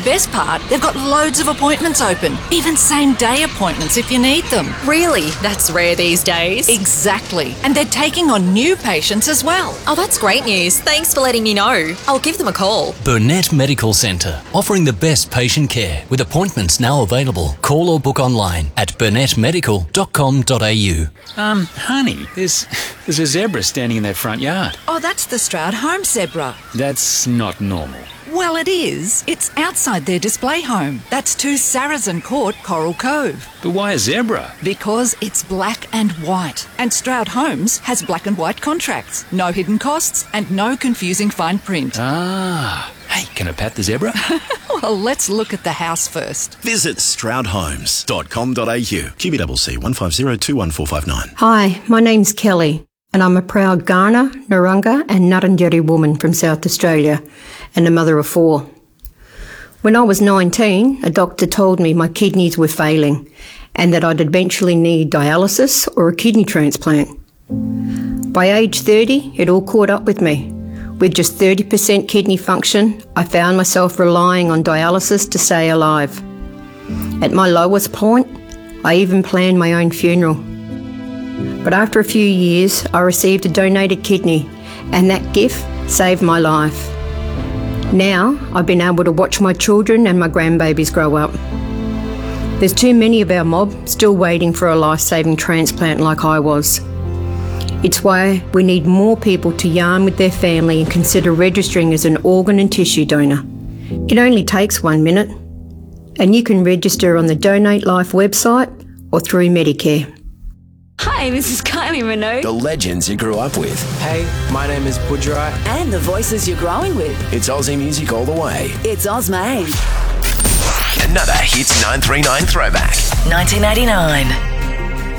best part, they've got loads of appointments open, even same-day appointments if you need them. Really? That's rare these days. Exactly. And they're taking on new patients as well. Oh, that's great news. Thanks for letting me know. I'll give them a call. Burnett Medical Centre, offering the best patient care with appointments now available. Call or book online at burnettmedical.com.au. Honey, there's a zebra standing in their front yard. Oh, that's the Stroud home zebra. That's not normal. Well, it is. It's outside their display home. That's 2 Saracen Court, Coral Cove. But why a zebra? Because it's black and white. And Stroud Homes has black and white contracts. No hidden costs and no confusing fine print. Ah. Hey, can I pat the zebra? Well, let's look at the house first. Visit stroudhomes.com.au. QBCC 1502145. Hi, my name's Kelly, and I'm a proud Kaurna, Narungga and Ngarrindjeri woman from South Australia and a mother of 4. When I was 19, a doctor told me my kidneys were failing and that I'd eventually need dialysis or a kidney transplant. By age 30, it all caught up with me. With just 30% kidney function, I found myself relying on dialysis to stay alive. At my lowest point, I even planned my own funeral. But after a few years, I received a donated kidney, and that gift saved my life. Now, I've been able to watch my children and my grandbabies grow up. There's too many of our mob still waiting for a life-saving transplant like I was. It's why we need more people to yarn with their family and consider registering as an organ and tissue donor. It only takes 1 minute, and you can register on the Donate Life website or through Medicare. Hi, this is Kylie Minogue. The legends you grew up with. Hey, my name is Pujara. And the voices you're growing with. It's Aussie music all the way. It's Ozmade. Another Hits 939 throwback. 1989.